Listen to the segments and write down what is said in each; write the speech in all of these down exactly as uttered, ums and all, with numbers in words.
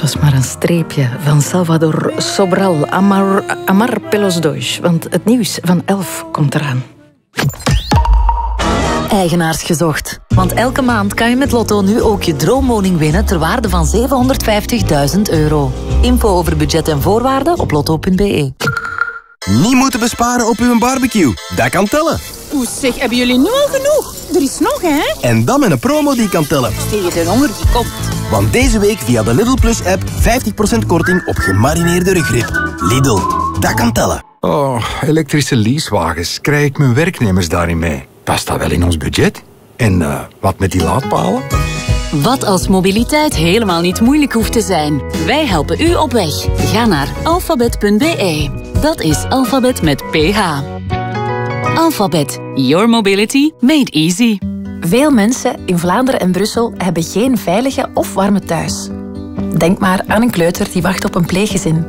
was maar een streepje van Salvador Sobral, Amar, Amar Pelos Dois. Want het nieuws van elf komt eraan. Eigenaars gezocht. Want elke maand kan je met Lotto nu ook je droomwoning winnen ter waarde van zevenhonderdvijftigduizend euro. Info over budget en voorwaarden op lotto punt b e. Niet moeten besparen op uw barbecue. Dat kan tellen. Oeh, zeg, hebben jullie nu al genoeg? Er is nog, hè? En dan met een promo die kan tellen. Tegen de honger die komt. Want deze week via de Lidl Plus app vijftig procent korting op gemarineerde rugrib. Lidl, dat kan tellen. Oh, elektrische leasewagens. Krijg ik mijn werknemers daarin mee? Dat staat wel in ons budget. En uh, wat met die laadpalen? Wat als mobiliteit helemaal niet moeilijk hoeft te zijn? Wij helpen u op weg. Ga naar alfabet punt b e. Dat is alfabet met ph. Alphabet. Your mobility made easy. Veel mensen in Vlaanderen en Brussel hebben geen veilige of warme thuis. Denk maar aan een kleuter die wacht op een pleeggezin.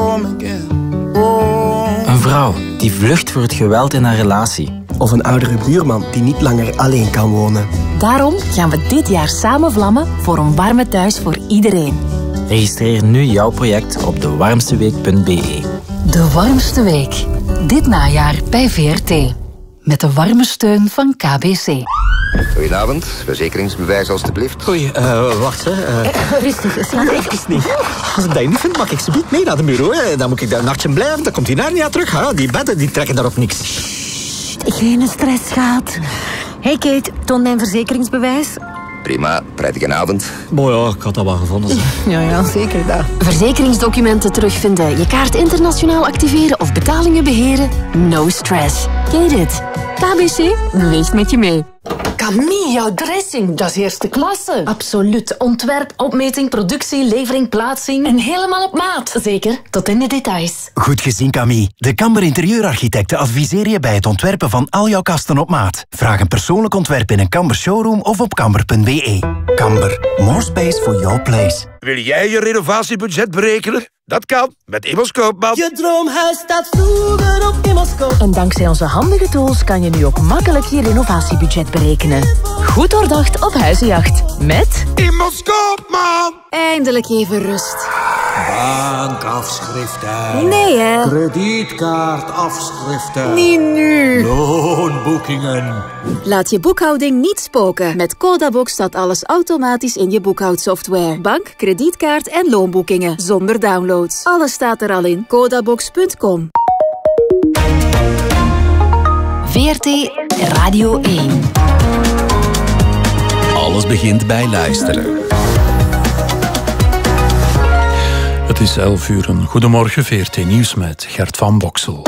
Een vrouw die vlucht voor het geweld in haar relatie. Of een oudere buurman die niet langer alleen kan wonen. Daarom gaan we dit jaar samen vlammen voor een warme thuis voor iedereen. Registreer nu jouw project op de warmste week punt b e. De warmste week. Dit najaar bij V R T. Met de warme steun van K B C. Goedenavond, verzekeringsbewijs alstublieft. Oei, uh, wacht hè. Uh... Uh, rustig, slaap even niet. Als ik dat niet vind, mag ik ze niet mee naar de bureau. Dan moet ik daar een nachtje blijven, dan komt hij naar niet terug. Hè. Die bedden die trekken daarop niks. Sst, geen stress, schat. Hey Kate, toon mijn verzekeringsbewijs. Prima, prettige avond. Mooi ja, ik had dat wel gevonden. Ja, ja, zeker dat. Verzekeringsdocumenten terugvinden, je kaart internationaal activeren of betalingen beheren? No stress. Get it. K B C beweegt met je mee. Camille, jouw dressing, dat is eerste klasse. Absoluut. Ontwerp, opmeting, productie, levering, plaatsing. En helemaal op maat. Zeker, tot in de details. Goed gezien, Camille. De Kamber Interieurarchitecten adviseren je bij het ontwerpen van al jouw kasten op maat. Vraag een persoonlijk ontwerp in een Kamber showroom of op kamber punt b e. Kamber, more space for your place. Wil jij je renovatiebudget berekenen? Dat kan met Immoscoop, man. Je droomhuis staat vroeger op Immoscoop. En dankzij onze handige tools kan je nu ook makkelijk je renovatiebudget berekenen. Goed doordacht op huizenjacht. Met Immoscoop, man. Eindelijk even rust. Bankafschriften. Nee, hè. Kredietkaartafschriften. Niet nu. Loonboekingen. Laat je boekhouding niet spoken. Met Codabox staat alles automatisch in je boekhoudsoftware. Bank, kredietkaart en loonboekingen. Zonder downloads. Alles staat er al in. codabox punt com. V R T Radio één. Alles begint bij luisteren. Het is elf uur. Goedemorgen, V R T Nieuws met Gert van Boksel.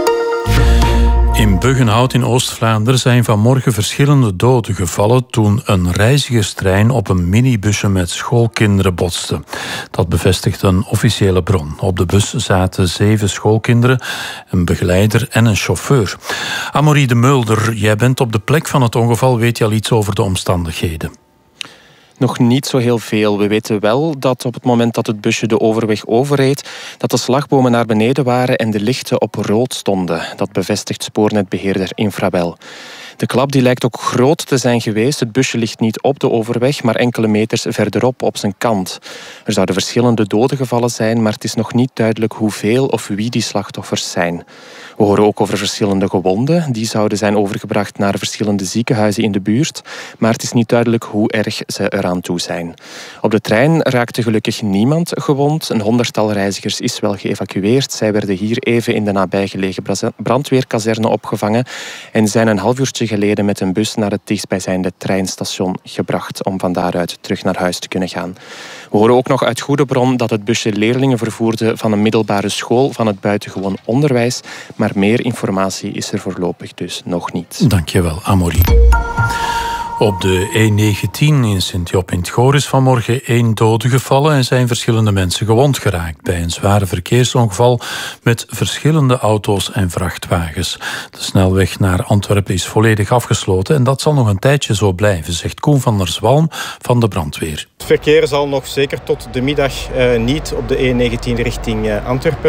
In Buggenhout in Oost-Vlaanderen zijn vanmorgen verschillende doden gevallen toen een reizigerstrein op een minibusje met schoolkinderen botste. Dat bevestigt een officiële bron. Op de bus zaten zeven schoolkinderen, een begeleider en een chauffeur. Amorie de Mulder, jij bent op de plek van het ongeval. Weet je al iets over de omstandigheden? Nog niet zo heel veel. We weten wel dat op het moment dat het busje de overweg overreed, dat de slagbomen naar beneden waren en de lichten op rood stonden. Dat bevestigt spoornetbeheerder Infrabel. De klap die lijkt ook groot te zijn geweest. Het busje ligt niet op de overweg, maar enkele meters verderop op zijn kant. Er zouden verschillende doden gevallen zijn, maar het is nog niet duidelijk hoeveel of wie die slachtoffers zijn. We horen ook over verschillende gewonden. Die zouden zijn overgebracht naar verschillende ziekenhuizen in de buurt, maar het is niet duidelijk hoe erg ze eraan toe zijn. Op de trein raakte gelukkig niemand gewond. Een honderdtal reizigers is wel geëvacueerd. Zij werden hier even in de nabijgelegen brandweerkazerne opgevangen en zijn een half uurtje geleden met een bus naar het dichtstbijzijnde treinstation gebracht om van daaruit terug naar huis te kunnen gaan. We horen ook nog uit goede bron dat het busje leerlingen vervoerde van een middelbare school van het buitengewoon onderwijs, maar meer informatie is er voorlopig dus nog niet. Dankjewel, Amorie. Op de E negentien in Sint-Job in het Goor is vanmorgen één dode gevallen en zijn verschillende mensen gewond geraakt bij een zware verkeersongeval met verschillende auto's en vrachtwagens. De snelweg naar Antwerpen is volledig afgesloten en dat zal nog een tijdje zo blijven, zegt Koen van der Zwalm van de brandweer. Het verkeer zal nog zeker tot de middag uh, niet op de E negentien richting uh, Antwerpen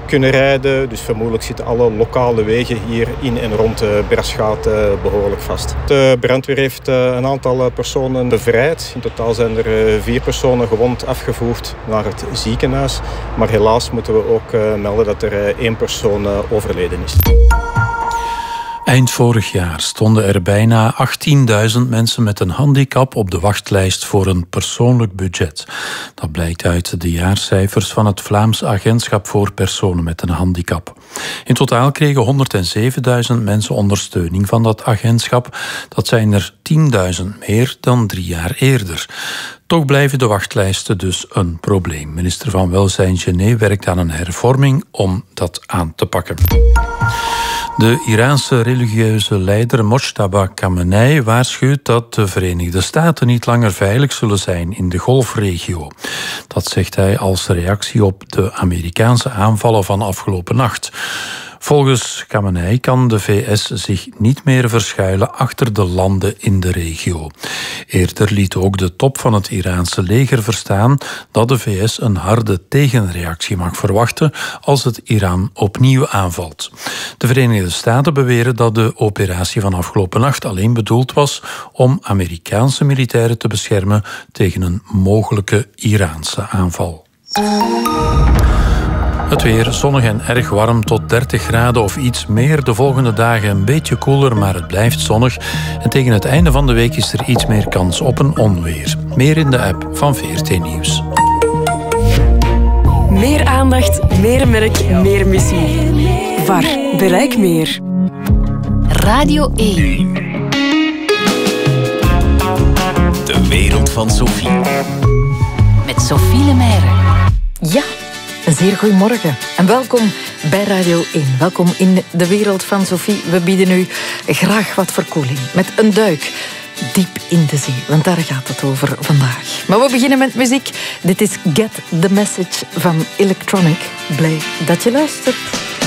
kunnen rijden. Dus vermoedelijk zitten alle lokale wegen hier in en rond Bereschaat behoorlijk vast. De brandweer heeft een aantal personen bevrijd. In totaal zijn er vier personen gewond afgevoerd naar het ziekenhuis. Maar helaas moeten we ook melden dat er één persoon overleden is. Eind vorig jaar stonden er bijna achttienduizend mensen met een handicap op de wachtlijst voor een persoonlijk budget. Dat blijkt uit de jaarcijfers van het Vlaams Agentschap voor Personen met een Handicap. In totaal kregen honderdzevenduizend mensen ondersteuning van dat agentschap. Dat zijn er tienduizend meer dan drie jaar eerder. Toch blijven de wachtlijsten dus een probleem. Minister van Welzijn Genet werkt aan een hervorming om dat aan te pakken. De Iraanse religieuze leider Mojtaba Khamenei waarschuwt dat de Verenigde Staten niet langer veilig zullen zijn in de Golfregio. Dat zegt hij als reactie op de Amerikaanse aanvallen van afgelopen nacht. Volgens Khamenei kan de V S zich niet meer verschuilen achter de landen in de regio. Eerder liet ook de top van het Iraanse leger verstaan dat de V S een harde tegenreactie mag verwachten als het Iran opnieuw aanvalt. De Verenigde Staten beweren dat de operatie van afgelopen nacht alleen bedoeld was om Amerikaanse militairen te beschermen tegen een mogelijke Iraanse aanval. Het weer zonnig en erg warm tot dertig graden of iets meer. De volgende dagen een beetje koeler, maar het blijft zonnig. En tegen het einde van de week is er iets meer kans op een onweer. Meer in de app van V R T Nieuws. Meer aandacht, meer merk, meer missie. V A R. Bereik meer. Radio één. De wereld van Sophie. Met Sophie Lemaire. Ja. Een zeer goedemorgen en welkom bij Radio één. Welkom in de wereld van Sophie. We bieden u graag wat verkoeling met een duik diep in de zee, want daar gaat het over vandaag. Maar we beginnen met muziek. Dit is Get the Message van Electronic. Blij dat je luistert.